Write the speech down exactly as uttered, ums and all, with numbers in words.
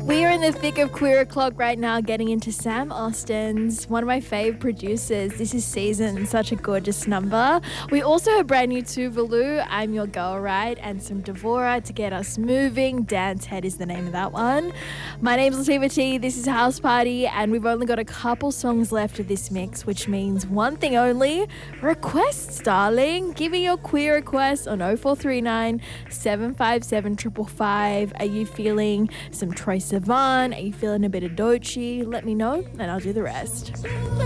We are in the thick of Queer O'Clock right now, getting into Sam Austin's, one of my fave producers. This is Season, such a gorgeous number. We also have brand new Tuvalu, I'm Your Girl, Right? And some Devora to get us moving. Dance Head is the name of that one. My name's Latifah T, this is House Party, and we've only got a couple songs left of this mix, which means one thing only, requests, darling. Give me your queer requests on oh four three nine, seven five seven, five five five. Are you feeling some Troye Sivan? Are you feeling a bit of Doechii? Let me know and I'll do the rest.